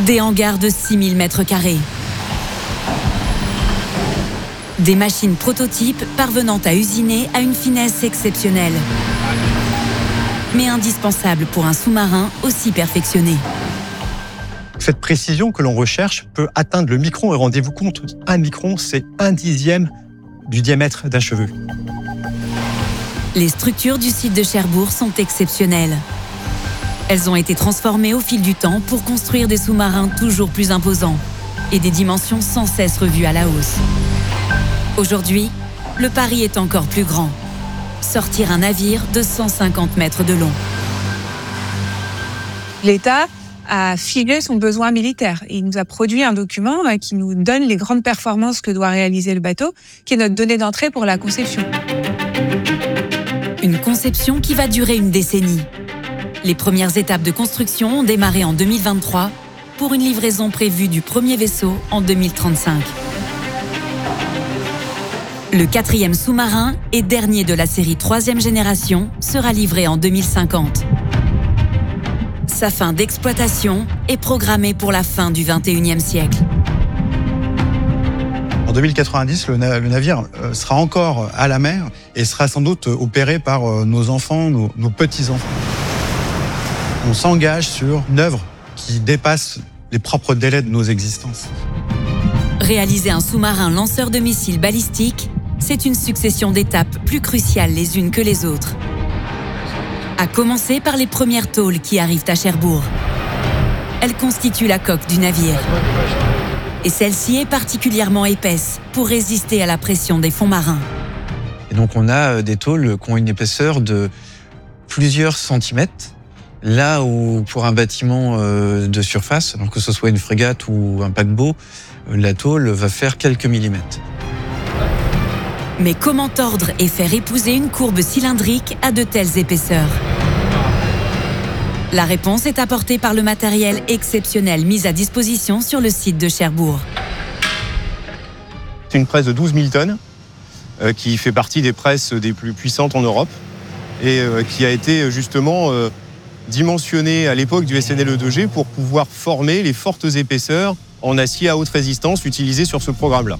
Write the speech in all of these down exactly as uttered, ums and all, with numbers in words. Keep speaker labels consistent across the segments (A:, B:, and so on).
A: Des hangars de six mille mètres carrés. Des machines prototypes parvenant à usiner à une finesse exceptionnelle, mais indispensable pour un sous-marin aussi perfectionné.
B: Cette précision que l'on recherche peut atteindre le micron, et rendez-vous compte, un micron, c'est un dixième du diamètre d'un cheveu.
A: Les structures du site de Cherbourg sont exceptionnelles. Elles ont été transformées au fil du temps pour construire des sous-marins toujours plus imposants et des dimensions sans cesse revues à la hausse. Aujourd'hui, le pari est encore plus grand. Sortir un navire de cent cinquante mètres de long.
C: L'État a filé son besoin militaire. Il nous a produit un document qui nous donne les grandes performances que doit réaliser le bateau, qui est notre donnée d'entrée pour la conception.
A: Une conception qui va durer une décennie. Les premières étapes de construction ont démarré en deux mille vingt-trois pour une livraison prévue du premier vaisseau en deux mille trente-cinq. Le quatrième sous-marin et dernier de la série troisième génération sera livré en deux mille cinquante. Sa fin d'exploitation est programmée pour la fin du vingt et unième siècle.
B: En deux mille quatre-vingt-dix, le, na- le navire euh, sera encore à la mer et sera sans doute opéré par euh, nos enfants, nos, nos petits-enfants. On s'engage sur une œuvre qui dépasse les propres délais de nos existences.
A: Réaliser un sous-marin lanceur de missiles balistiques, c'est une succession d'étapes plus cruciales les unes que les autres. À commencer par les premières tôles qui arrivent à Cherbourg. Elles constituent la coque du navire. Et celle-ci est particulièrement épaisse pour résister à la pression des fonds marins.
D: Et donc on a des tôles qui ont une épaisseur de plusieurs centimètres, là où pour un bâtiment de surface, donc que ce soit une frégate ou un paquebot, la tôle va faire quelques millimètres.
A: Mais comment tordre et faire épouser une courbe cylindrique à de telles épaisseurs? La réponse est apportée par le matériel exceptionnel mis à disposition sur le site de Cherbourg.
E: C'est une presse de douze mille tonnes euh, qui fait partie des presses des plus puissantes en Europe et euh, qui a été justement euh, dimensionnée à l'époque du S N L E deux G pour pouvoir former les fortes épaisseurs en acier à haute résistance utilisées sur ce programme-là.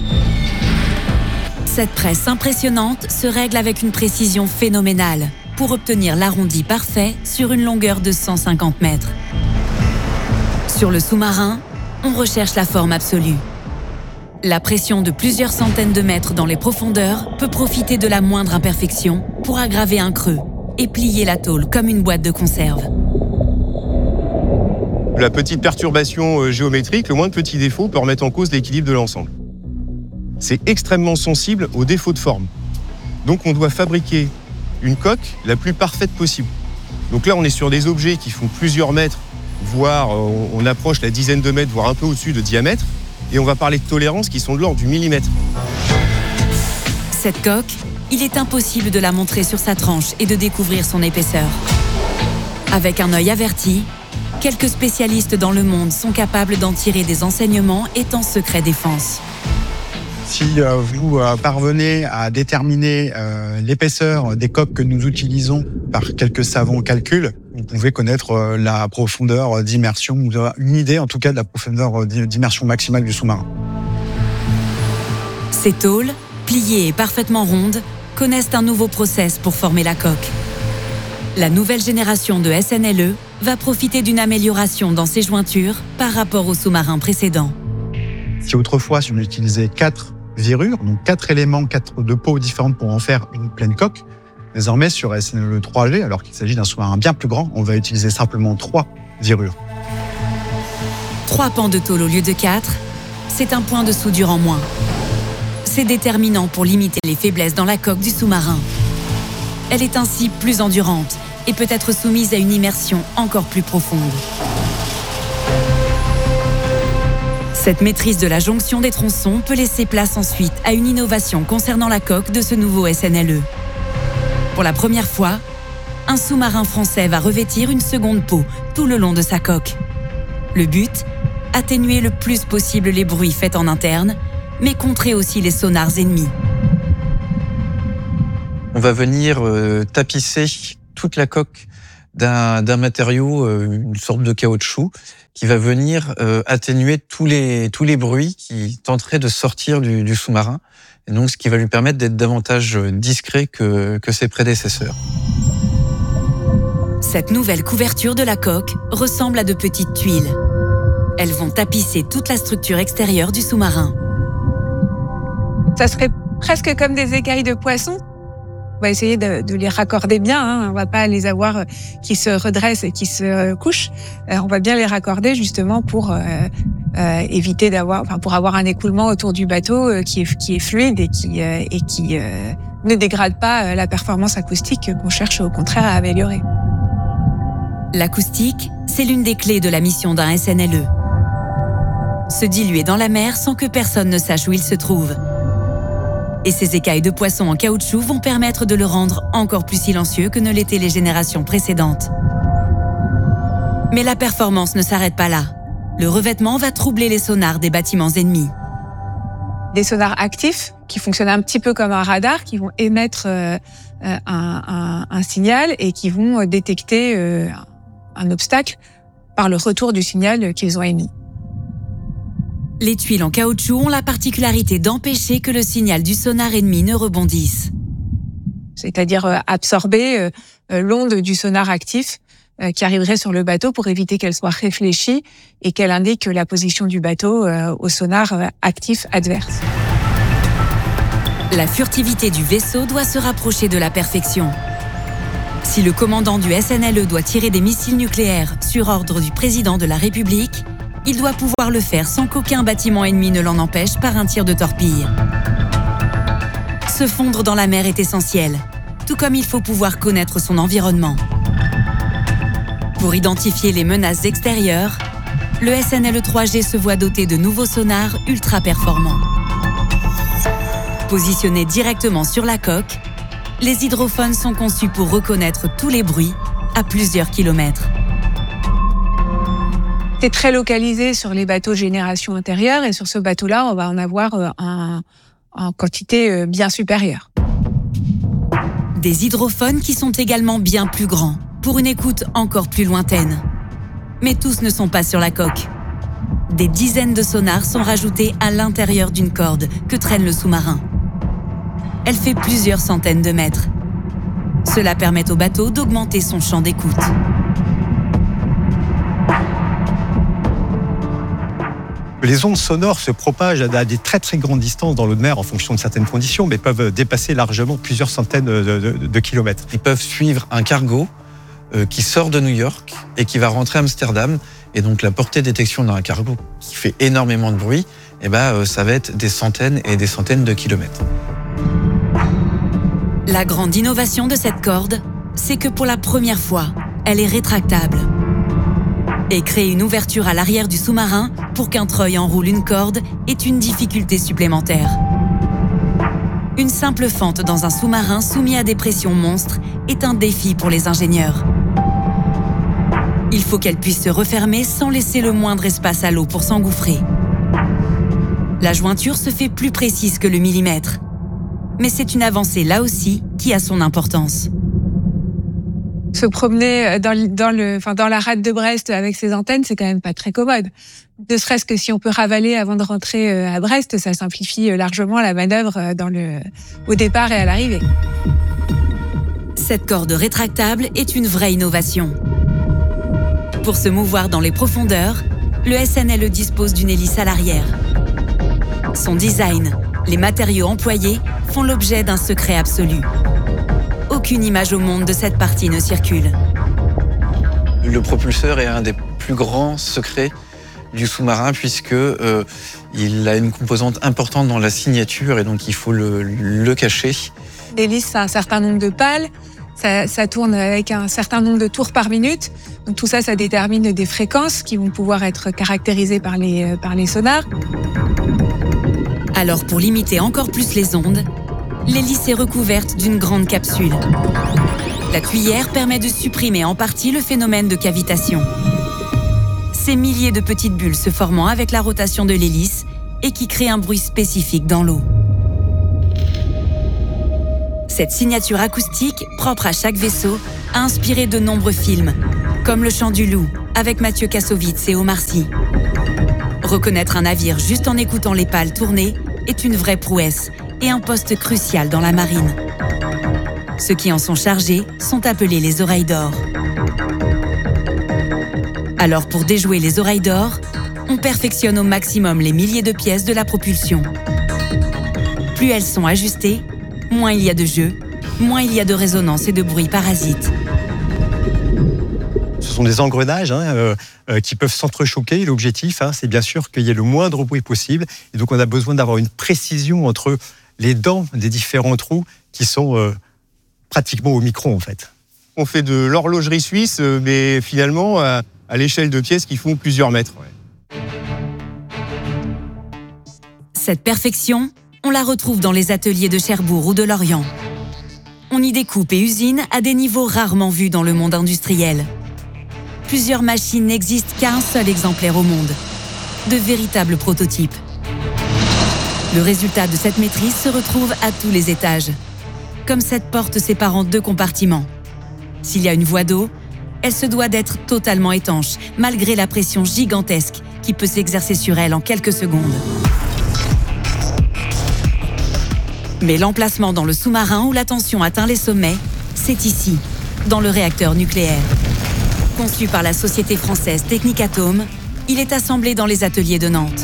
A: Cette presse impressionnante se règle avec une précision phénoménale pour obtenir l'arrondi parfait sur une longueur de cent cinquante mètres. Sur le sous-marin, on recherche la forme absolue. La pression de plusieurs centaines de mètres dans les profondeurs peut profiter de la moindre imperfection pour aggraver un creux et plier la tôle comme une boîte de conserve.
E: La petite perturbation géométrique, le moindre petit défaut peut remettre en cause l'équilibre de l'ensemble. C'est extrêmement sensible aux défauts de forme. Donc on doit fabriquer une coque la plus parfaite possible. Donc là on est sur des objets qui font plusieurs mètres, voire on approche la dizaine de mètres, voire un peu au-dessus de diamètre, et on va parler de tolérances qui sont de l'ordre du millimètre.
A: Cette coque, il est impossible de la montrer sur sa tranche et de découvrir son épaisseur. Avec un œil averti, quelques spécialistes dans le monde sont capables d'en tirer des enseignements étant secret défense.
B: Si euh, vous euh, parvenez à déterminer euh, l'épaisseur des coques que nous utilisons par quelques savants calculs, vous pouvez connaître euh, la profondeur d'immersion, vous avez une idée en tout cas de la profondeur d'immersion maximale du sous-marin.
A: Ces tôles, pliées et parfaitement rondes, connaissent un nouveau process pour former la coque. La nouvelle génération de S N L E va profiter d'une amélioration dans ses jointures par rapport aux sous-marins précédents.
B: Si autrefois, si on utilisait quatre virures, donc quatre éléments, quatre de peaux différentes pour en faire une pleine coque, désormais sur S N L E trois G, alors qu'il s'agit d'un sous-marin bien plus grand, on va utiliser simplement trois virures.
A: Trois pans de tôle au lieu de quatre, c'est un point de soudure en moins. C'est déterminant pour limiter les faiblesses dans la coque du sous-marin. Elle est ainsi plus endurante et peut être soumise à une immersion encore plus profonde. Cette maîtrise de la jonction des tronçons peut laisser place ensuite à une innovation concernant la coque de ce nouveau S N L E. Pour la première fois, un sous-marin français va revêtir une seconde peau tout le long de sa coque. Le but, atténuer le plus possible les bruits faits en interne, mais contrer aussi les sonars ennemis.
D: On va venir euh, tapisser toute la coque d'un, d'un matériau, euh, une sorte de caoutchouc, qui va venir euh, atténuer tous les, tous les bruits qui tenteraient de sortir du, du sous-marin. Et donc, ce qui va lui permettre d'être davantage discret que, que ses prédécesseurs.
A: Cette nouvelle couverture de la coque ressemble à de petites tuiles. Elles vont tapisser toute la structure extérieure du sous-marin.
C: Ça serait presque comme des écailles de poisson. On va essayer de, de les raccorder bien. Hein. On va pas les avoir qui se redressent et qui se couchent. Euh, on va bien les raccorder justement pour euh, euh, éviter d'avoir, enfin pour avoir un écoulement autour du bateau euh, qui est qui est fluide et qui euh, et qui euh, ne dégrade pas euh, la performance acoustique qu'on cherche au contraire à améliorer.
A: L'acoustique, c'est l'une des clés de la mission d'un S N L E. Se diluer dans la mer sans que personne ne sache où il se trouve. Et ces écailles de poisson en caoutchouc vont permettre de le rendre encore plus silencieux que ne l'étaient les générations précédentes. Mais la performance ne s'arrête pas là. Le revêtement va troubler les sonars des bâtiments ennemis.
C: Des sonars actifs qui fonctionnent un petit peu comme un radar, qui vont émettre euh, un, un, un signal et qui vont détecter euh, un obstacle par le retour du signal qu'ils ont émis.
A: Les tuiles en caoutchouc ont la particularité d'empêcher que le signal du sonar ennemi ne rebondisse.
C: C'est-à-dire euh, absorber euh, l'onde du sonar actif euh, qui arriverait sur le bateau pour éviter qu'elle soit réfléchie et qu'elle indique la position du bateau euh, au sonar euh, actif adverse.
A: La furtivité du vaisseau doit se rapprocher de la perfection. Si le commandant du S N L E doit tirer des missiles nucléaires sur ordre du président de la République, il doit pouvoir le faire sans qu'aucun bâtiment ennemi ne l'en empêche par un tir de torpille. Se fondre dans la mer est essentiel, tout comme il faut pouvoir connaître son environnement. Pour identifier les menaces extérieures, le S N L E trois G se voit doté de nouveaux sonars ultra performants. Positionnés directement sur la coque, les hydrophones sont conçus pour reconnaître tous les bruits à plusieurs kilomètres.
C: C'est très localisé sur les bateaux génération intérieure et sur ce bateau-là, on va en avoir un, en quantité bien supérieure.
A: Des hydrophones qui sont également bien plus grands, pour une écoute encore plus lointaine. Mais tous ne sont pas sur la coque. Des dizaines de sonars sont rajoutés à l'intérieur d'une corde que traîne le sous-marin. Elle fait plusieurs centaines de mètres. Cela permet au bateau d'augmenter son champ d'écoute.
F: Les ondes sonores se propagent à des très très grandes distances dans l'eau de mer en fonction de certaines conditions, mais peuvent dépasser largement plusieurs centaines de, de, de kilomètres.
D: Ils peuvent suivre un cargo euh, qui sort de New York et qui va rentrer à Amsterdam. Et donc la portée de détection d'un cargo qui fait énormément de bruit, eh ben, euh, ça va être des centaines et des centaines de kilomètres.
A: La grande innovation de cette corde, c'est que pour la première fois, elle est rétractable. Et créer une ouverture à l'arrière du sous-marin pour qu'un treuil enroule une corde est une difficulté supplémentaire. Une simple fente dans un sous-marin soumis à des pressions monstres est un défi pour les ingénieurs. Il faut qu'elle puisse se refermer sans laisser le moindre espace à l'eau pour s'engouffrer. La jointure se fait plus précise que le millimètre. Mais c'est une avancée là aussi qui a son importance.
C: Se promener dans, dans, le, enfin, dans la rade de Brest avec ses antennes, c'est quand même pas très commode. Ne serait-ce que si on peut ravaler avant de rentrer à Brest, ça simplifie largement la manœuvre dans le, au départ et à l'arrivée.
A: Cette corde rétractable est une vraie innovation. Pour se mouvoir dans les profondeurs, le S N L E dispose d'une hélice à l'arrière. Son design, les matériaux employés font l'objet d'un secret absolu. Aucune image au monde de cette partie ne circule.
D: Le propulseur est un des plus grands secrets du sous-marin puisque euh, il a une composante importante dans la signature et donc il faut le, le cacher.
C: L'hélice a un certain nombre de pales, ça, ça tourne avec un certain nombre de tours par minute. Donc tout ça, ça détermine des fréquences qui vont pouvoir être caractérisées par les, par les sonars.
A: Alors pour limiter encore plus les ondes, l'hélice est recouverte d'une grande capsule. La cuillère permet de supprimer en partie le phénomène de cavitation. Ces milliers de petites bulles se formant avec la rotation de l'hélice et qui créent un bruit spécifique dans l'eau. Cette signature acoustique, propre à chaque vaisseau, a inspiré de nombreux films, comme Le Chant du Loup, avec Mathieu Kassovitz et Omar Sy. Reconnaître un navire juste en écoutant les pales tourner est une vraie prouesse et un poste crucial dans la marine. Ceux qui en sont chargés sont appelés les oreilles d'or. Alors pour déjouer les oreilles d'or, on perfectionne au maximum les milliers de pièces de la propulsion. Plus elles sont ajustées, moins il y a de jeu, moins il y a de résonance et de bruit parasites.
F: Ce sont des engrenages hein, euh, euh, qui peuvent s'entrechoquer. L'objectif, hein, c'est bien sûr qu'il y ait le moindre bruit possible. Et donc, on a besoin d'avoir une précision entre les dents des différents trous qui sont euh, pratiquement au micron, en fait.
E: On fait de l'horlogerie suisse, mais finalement, à, à l'échelle de pièces qui font plusieurs mètres. Ouais.
A: Cette perfection, on la retrouve dans les ateliers de Cherbourg ou de Lorient. On y découpe et usine à des niveaux rarement vus dans le monde industriel. Plusieurs machines n'existent qu'à un seul exemplaire au monde, de véritables prototypes. Le résultat de cette maîtrise se retrouve à tous les étages, comme cette porte séparant deux compartiments. S'il y a une voie d'eau, elle se doit d'être totalement étanche, malgré la pression gigantesque qui peut s'exercer sur elle en quelques secondes. Mais l'emplacement dans le sous-marin où la tension atteint les sommets, c'est ici, dans le réacteur nucléaire. Conçu par la société française Technicatome, il est assemblé dans les ateliers de Nantes.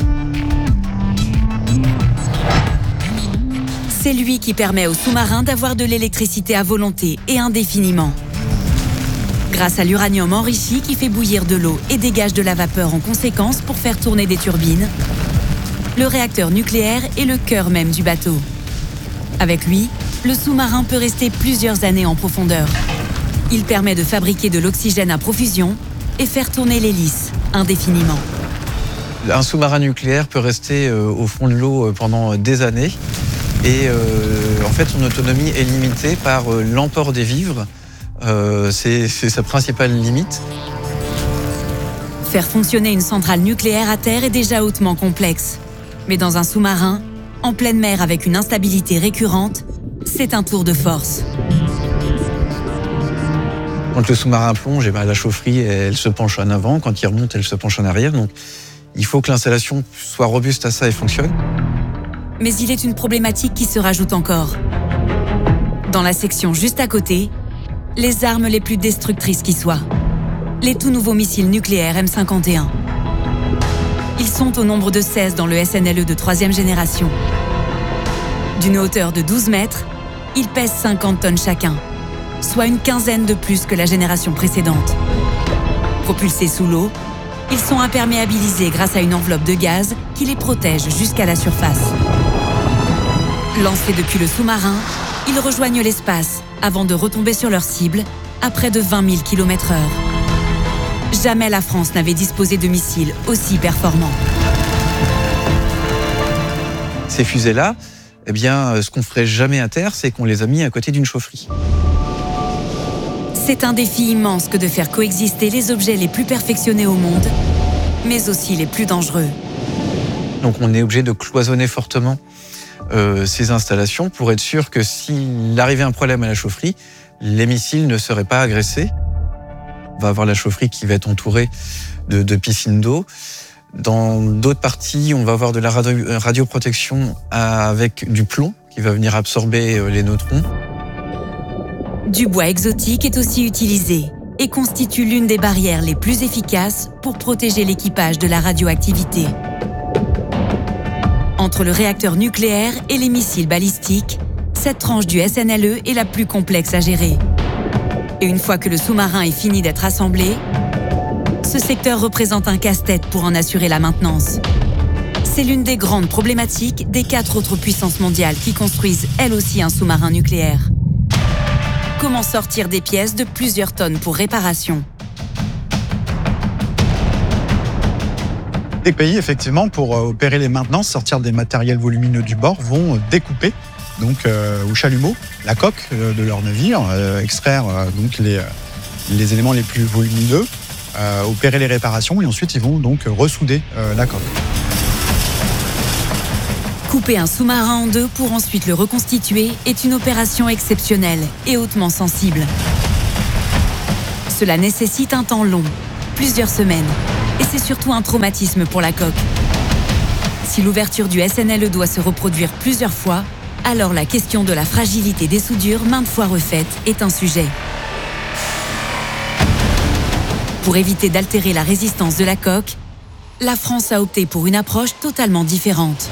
A: C'est lui qui permet aux sous-marins d'avoir de l'électricité à volonté et indéfiniment. Grâce à l'uranium enrichi qui fait bouillir de l'eau et dégage de la vapeur en conséquence pour faire tourner des turbines, le réacteur nucléaire est le cœur même du bateau. Avec lui, le sous-marin peut rester plusieurs années en profondeur. Il permet de fabriquer de l'oxygène à profusion et faire tourner l'hélice indéfiniment.
D: Un sous-marin nucléaire peut rester euh, au fond de l'eau pendant des années et euh, en fait son autonomie est limitée par euh, l'emport des vivres. Euh, c'est, c'est sa principale limite.
A: Faire fonctionner une centrale nucléaire à terre est déjà hautement complexe. Mais dans un sous-marin, en pleine mer avec une instabilité récurrente, c'est un tour de force.
D: Quand le sous-marin plonge, eh ben, la chaufferie elle se penche en avant. Quand il remonte, elle se penche en arrière. Donc, il faut que l'installation soit robuste à ça et fonctionne.
A: Mais il est une problématique qui se rajoute encore. Dans la section juste à côté, les armes les plus destructrices qui soient. Les tout nouveaux missiles nucléaires M cinquante et un. Ils sont au nombre de seize dans le S N L E de troisième génération. D'une hauteur de douze mètres, ils pèsent cinquante tonnes chacun, soit une quinzaine de plus que la génération précédente. Propulsés sous l'eau, ils sont imperméabilisés grâce à une enveloppe de gaz qui les protège jusqu'à la surface. Lancés depuis le sous-marin, ils rejoignent l'espace avant de retomber sur leur cible à près de vingt mille kilomètres heure. Jamais la France n'avait disposé de missiles aussi performants.
D: Ces fusées-là, eh bien, ce qu'on ferait jamais à terre, c'est qu'on les a mis à côté d'une chaufferie.
A: C'est un défi immense que de faire coexister les objets les plus perfectionnés au monde, mais aussi les plus dangereux.
D: Donc on est obligé de cloisonner fortement euh, ces installations pour être sûr que s'il arrivait un problème à la chaufferie, les missiles ne seraient pas agressés. On va avoir la chaufferie qui va être entourée de, de piscines d'eau. Dans d'autres parties, on va avoir de la radio, radioprotection avec du plomb qui va venir absorber les neutrons.
A: Du bois exotique est aussi utilisé et constitue l'une des barrières les plus efficaces pour protéger l'équipage de la radioactivité. Entre le réacteur nucléaire et les missiles balistiques, cette tranche du S N L E est la plus complexe à gérer. Et une fois que le sous-marin est fini d'être assemblé, ce secteur représente un casse-tête pour en assurer la maintenance. C'est l'une des grandes problématiques des quatre autres puissances mondiales qui construisent elles aussi un sous-marin nucléaire. Comment sortir des pièces de plusieurs tonnes pour réparation?
B: Les pays, effectivement, pour opérer les maintenances, sortir des matériels volumineux du bord, vont découper donc euh, au chalumeau la coque euh, de leur navire, euh, extraire euh, donc les, les éléments les plus volumineux, euh, opérer les réparations et ensuite ils vont donc ressouder euh, la coque.
A: Couper un sous-marin en deux pour ensuite le reconstituer est une opération exceptionnelle et hautement sensible. Cela nécessite un temps long, plusieurs semaines, et c'est surtout un traumatisme pour la coque. Si l'ouverture du S N L E doit se reproduire plusieurs fois, alors la question de la fragilité des soudures maintes fois refaites est un sujet. Pour éviter d'altérer la résistance de la coque, la France a opté pour une approche totalement différente.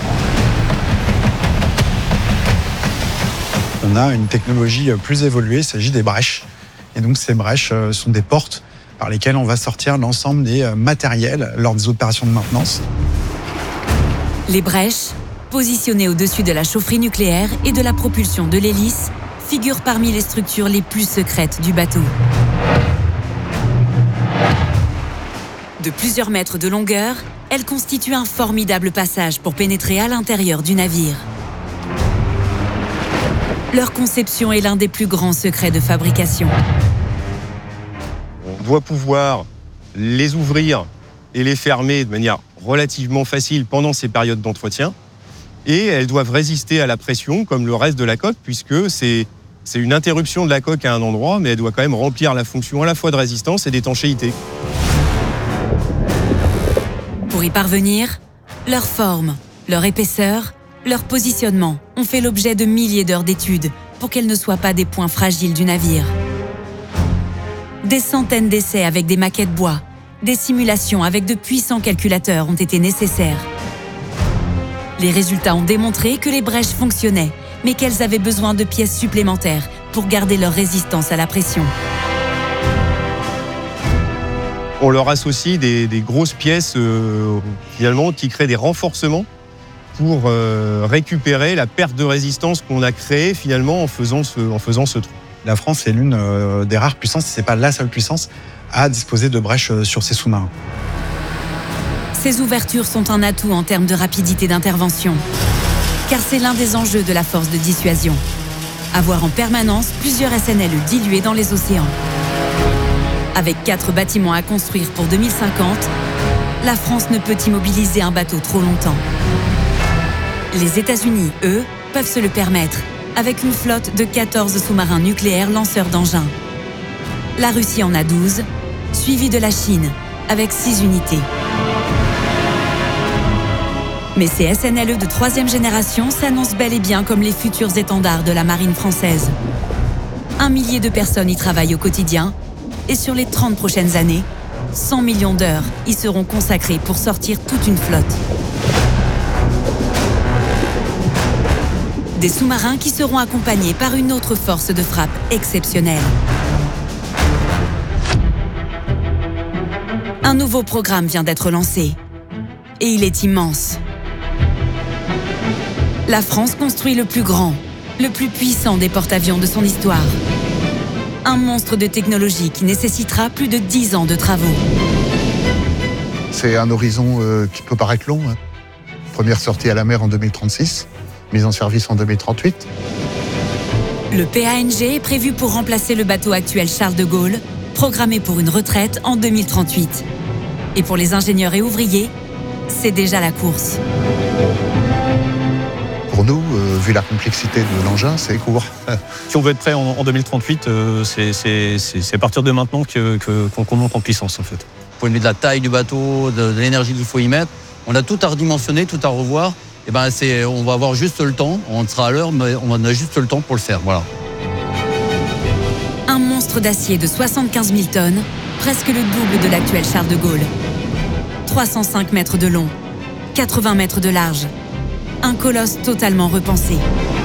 B: On a une technologie plus évoluée, il s'agit des brèches. Et donc ces brèches sont des portes par lesquelles on va sortir l'ensemble des matériels lors des opérations de maintenance.
A: Les brèches, positionnées au-dessus de la chaufferie nucléaire et de la propulsion de l'hélice, figurent parmi les structures les plus secrètes du bateau. De plusieurs mètres de longueur, elles constituent un formidable passage pour pénétrer à l'intérieur du navire. Leur conception est l'un des plus grands secrets de fabrication.
E: On doit pouvoir les ouvrir et les fermer de manière relativement facile pendant ces périodes d'entretien. Et elles doivent résister à la pression comme le reste de la coque, puisque c'est, c'est une interruption de la coque à un endroit, mais elle doit quand même remplir la fonction à la fois de résistance et d'étanchéité.
A: Pour y parvenir, leur forme, leur épaisseur, leur positionnement ont fait l'objet de milliers d'heures d'études pour qu'elles ne soient pas des points fragiles du navire. Des centaines d'essais avec des maquettes bois, des simulations avec de puissants calculateurs ont été nécessaires. Les résultats ont démontré que les brèches fonctionnaient, mais qu'elles avaient besoin de pièces supplémentaires pour garder leur résistance à la pression.
E: On leur associe des, des grosses pièces euh, finalement qui créent des renforcements pour euh, récupérer la perte de résistance qu'on a créée finalement en faisant ce, en faisant ce trou.
B: La France est l'une euh, des rares puissances, si ce n'est pas la seule puissance, à disposer de brèches euh, sur ses sous-marins.
A: Ces ouvertures sont un atout en termes de rapidité d'intervention, car c'est l'un des enjeux de la force de dissuasion. Avoir en permanence plusieurs S N L E dilués dans les océans. Avec quatre bâtiments à construire pour deux mille cinquante, la France ne peut immobiliser un bateau trop longtemps. Les États-Unis, eux, peuvent se le permettre, avec une flotte de quatorze sous-marins nucléaires lanceurs d'engins. La Russie en a douze, suivie de la Chine, avec six unités. Mais ces S N L E de troisième génération s'annoncent bel et bien comme les futurs étendards de la marine française. Un millier de personnes y travaillent au quotidien, et sur les trente prochaines années, cent millions d'heures y seront consacrées pour sortir toute une flotte. Des sous-marins qui seront accompagnés par une autre force de frappe exceptionnelle. Un nouveau programme vient d'être lancé. Et il est immense. La France construit le plus grand, le plus puissant des porte-avions de son histoire. Un monstre de technologie qui nécessitera plus de dix ans de travaux.
G: C'est un horizon euh, qui peut paraître long. Hein. Première sortie à la mer en deux mille trente-six, mise en service en deux mille trente-huit.
A: Le P A N G est prévu pour remplacer le bateau actuel Charles de Gaulle, programmé pour une retraite en deux mille trente-huit. Et pour les ingénieurs et ouvriers, c'est déjà la course.
G: Pour nous, euh, vu la complexité de l'engin, c'est court.
F: Si on veut être prêt en, en deux mille trente-huit, euh, c'est, c'est, c'est, c'est à partir de maintenant que, que, qu'on, qu'on monte en puissance en fait.
H: Au point de vue de la taille du bateau, de, de l'énergie qu'il faut y mettre, on a tout à redimensionner, tout à revoir. Et ben c'est, on va avoir juste le temps, on sera à l'heure, mais on a juste le temps pour le faire. Voilà.
A: Un monstre d'acier de soixante-quinze mille tonnes, presque le double de l'actuel Charles de Gaulle. trois cent cinq mètres de long, quatre-vingts mètres de large. Un colosse totalement repensé.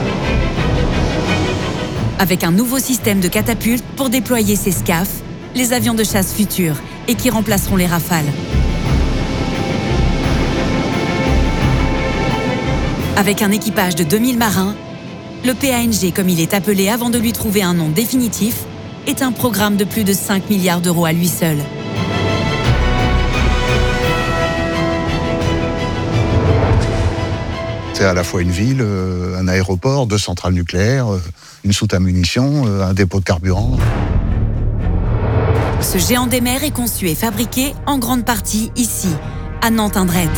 A: Avec un nouveau système de catapultes pour déployer ces scaphes, les avions de chasse futurs et qui remplaceront les Rafales. Avec un équipage de deux mille marins, le P A N G, comme il est appelé avant de lui trouver un nom définitif, est un programme de plus de cinq milliards d'euros à lui seul.
G: C'est à la fois une ville, euh, un aéroport, deux centrales nucléaires, euh, une soute à munitions, euh, un dépôt de carburant.
A: Ce géant des mers est conçu et fabriqué en grande partie ici, à Nantes-Indret.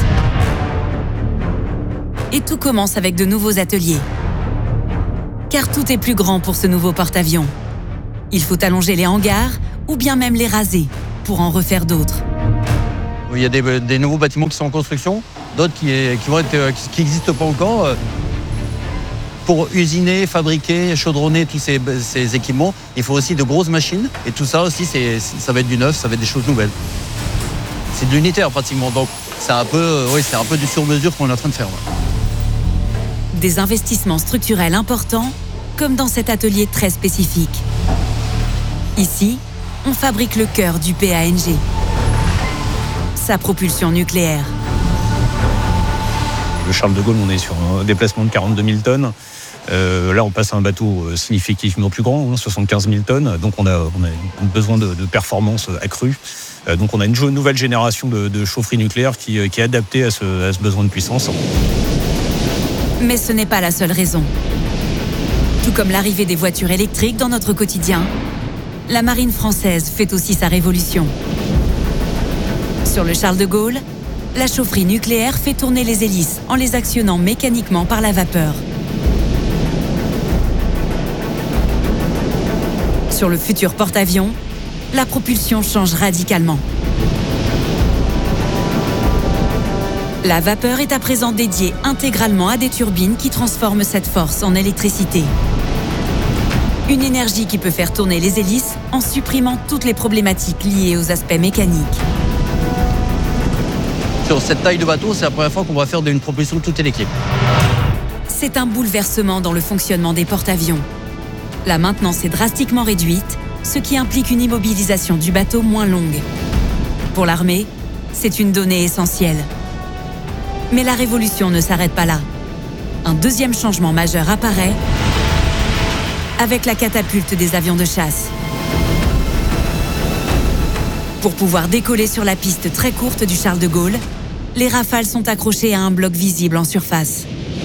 A: Et tout commence avec de nouveaux ateliers. Car tout est plus grand pour ce nouveau porte-avions. Il faut allonger les hangars ou bien même les raser pour en refaire d'autres.
H: Il y a des, des nouveaux bâtiments qui sont en construction, d'autres qui, qui vont être, qui n'existent pas encore. Pour usiner, fabriquer, chaudronner tous ces, ces équipements, il faut aussi de grosses machines. Et tout ça aussi, c'est, ça va être du neuf, ça va être des choses nouvelles. C'est de l'unitaire pratiquement, donc c'est un peu, oui, c'est un peu du sur-mesure qu'on est en train de faire. Ouais.
A: Des investissements structurels importants, comme dans cet atelier très spécifique. Ici, on fabrique le cœur du P A N G, sa propulsion nucléaire.
I: Le Charles de Gaulle, on est sur un déplacement de quarante-deux mille tonnes. Euh, là, on passe à un bateau significativement plus grand, hein, soixante-quinze mille tonnes. Donc, on a, on a besoin de, de performances accrues. Euh, donc, on a une nouvelle génération de, de chaufferie nucléaire qui, qui est adaptée à ce, à ce besoin de puissance.
A: Mais ce n'est pas la seule raison. Tout comme l'arrivée des voitures électriques dans notre quotidien, la marine française fait aussi sa révolution. Sur le Charles de Gaulle, la chaufferie nucléaire fait tourner les hélices en les actionnant mécaniquement par la vapeur. Sur le futur porte-avions, la propulsion change radicalement. La vapeur est à présent dédiée intégralement à des turbines qui transforment cette force en électricité. Une énergie qui peut faire tourner les hélices en supprimant toutes les problématiques liées aux aspects mécaniques.
H: Sur cette taille de bateau, c'est la première fois qu'on va faire une propulsion toute électrique.
A: C'est un bouleversement dans le fonctionnement des porte-avions. La maintenance est drastiquement réduite, ce qui implique une immobilisation du bateau moins longue. Pour l'armée, c'est une donnée essentielle. Mais la révolution ne s'arrête pas là. Un deuxième changement majeur apparaît avec la catapulte des avions de chasse. Pour pouvoir décoller sur la piste très courte du Charles de Gaulle, les rafales sont accrochées à un bloc visible en surface.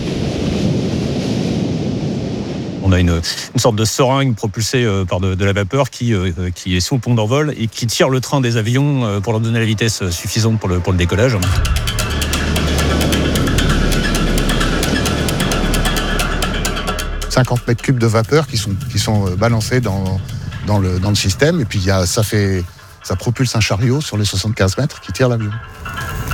I: On a une, une sorte de seringue propulsée euh, par de, de la vapeur qui, euh, qui est sous pont d'envol et qui tire le train des avions euh, pour leur donner la vitesse suffisante pour le, pour le décollage.
G: cinquante mètres cubes de vapeur qui sont, qui sont balancés dans, dans, le, dans le système. Et puis, il y a, ça, fait, ça propulse un chariot sur les soixante-quinze mètres qui tire l'avion.